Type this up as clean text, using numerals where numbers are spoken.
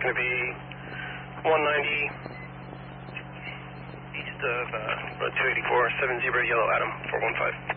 going to be 190 east of Road 284, 70 Yellow Adam, 415.